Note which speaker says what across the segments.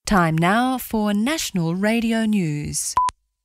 Speaker 1: Time now for National Radio News.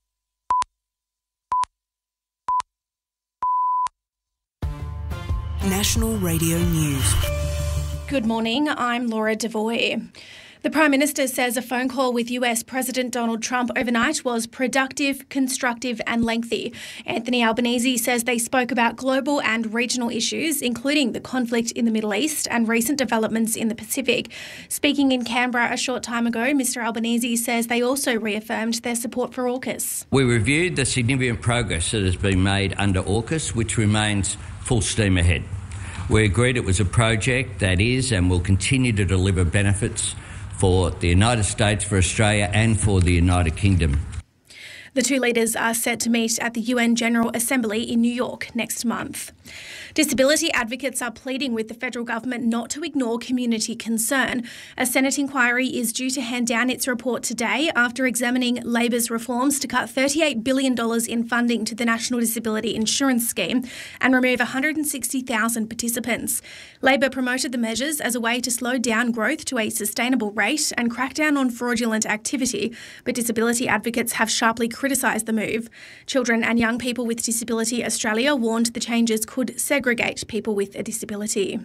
Speaker 2: National Radio News.
Speaker 3: Good morning, I'm Laura Devoy. The Prime Minister says a phone call with US President Donald Trump overnight was productive, constructive and lengthy. Anthony Albanese says they spoke about global and regional issues, including the conflict in the Middle East and recent developments in the Pacific. Speaking in Canberra a short time ago, Mr Albanese says they also reaffirmed their support for AUKUS.
Speaker 4: We reviewed the significant progress that has been made under AUKUS, which remains full steam ahead. We agreed it was a project that is and will continue to deliver benefits for the United States, for Australia and for the United Kingdom.
Speaker 3: The two leaders are set to meet at the UN General Assembly in New York next month. Disability advocates are pleading with the federal government not to ignore community concern. A Senate inquiry is due to hand down its report today after examining Labor's reforms to cut $38 billion in funding to the National Disability Insurance Scheme and remove 160,000 participants. Labor promoted the measures as a way to slow down growth to a sustainable rate and crack down on fraudulent activity, but disability advocates have sharply criticised the move. Children and Young People with Disability Australia warned the changes could segregate people with a disability.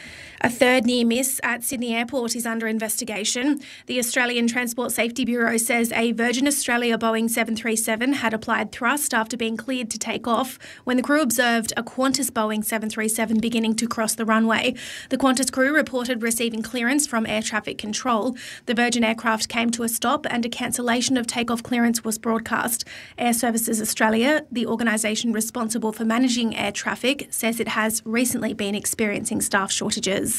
Speaker 3: A third near miss at Sydney Airport is under investigation. The Australian Transport Safety Bureau says a Virgin Australia Boeing 737 had applied thrust after being cleared to take off when the crew observed a Qantas Boeing 737 beginning to cross the runway. The Qantas crew reported receiving clearance from air traffic control. The Virgin aircraft came to a stop and a cancellation of takeoff clearance was broadcast. Air Services Australia, the organisation responsible for managing air traffic, says it has recently been experiencing staff shortages.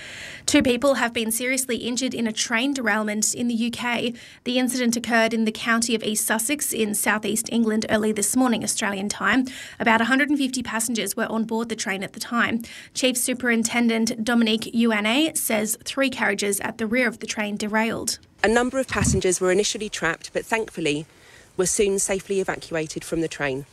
Speaker 3: Two people have been seriously injured in a train derailment in the UK. The incident occurred in the county of East Sussex in southeast England early this morning, Australian time. About 150 passengers were on board the train at the time. Chief Superintendent Dominique Ioane says 3 carriages at the rear of the train derailed.
Speaker 5: A number of passengers were initially trapped, but thankfully were soon safely evacuated from the train.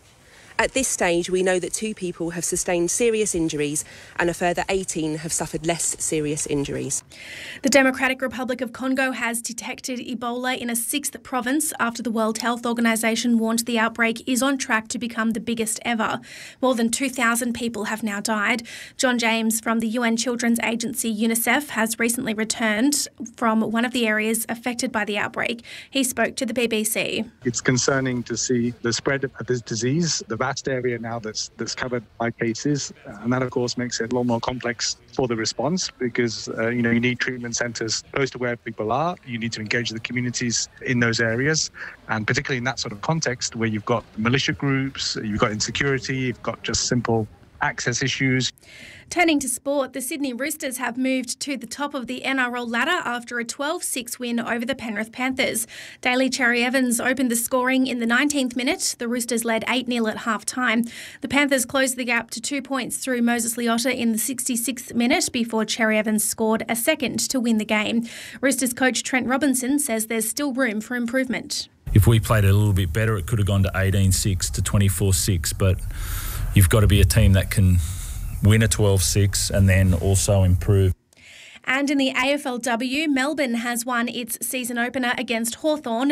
Speaker 5: At this stage, we know that 2 people have sustained serious injuries and a further 18 have suffered less serious injuries.
Speaker 3: The Democratic Republic of Congo has detected Ebola in a 6th province after the World Health Organization warned the outbreak is on track to become the biggest ever. More than 2,000 people have now died. John James from the UN Children's Agency UNICEF has recently returned from one of the areas affected by the outbreak. He spoke to the BBC.
Speaker 6: It's concerning to see the spread of this disease, the vast area now that's covered by cases, and that of course makes it a lot more complex for the response because you need treatment centres close to where people are. You need to engage the communities in those areas, and particularly in that sort of context where you've got militia groups, you've got insecurity, you've got just simple access issues.
Speaker 3: Turning to sport, the Sydney Roosters have moved to the top of the NRL ladder after a 12-6 win over the Penrith Panthers. Daly Cherry-Evans opened the scoring in the 19th minute. The Roosters led 8-0 at half-time. The Panthers closed the gap to 2 points through Moses Leota in the 66th minute before Cherry-Evans scored a second to win the game. Roosters coach Trent Robinson says there's still room for improvement.
Speaker 7: If we played it a little bit better, it could have gone to 18-6 to 24-6, but you've got to be a team that can win a 12-6 and then also improve.
Speaker 3: And in the AFLW, Melbourne has won its season opener against Hawthorn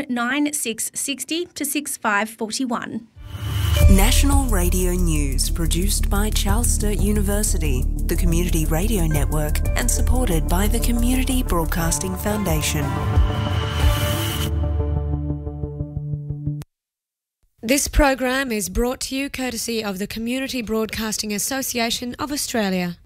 Speaker 3: 9-6-60 to 6-5-41.
Speaker 2: National Radio News produced by Charles Sturt University, the Community Radio Network, and supported by the Community Broadcasting Foundation.
Speaker 8: This program is brought to you courtesy of the Community Broadcasting Association of Australia.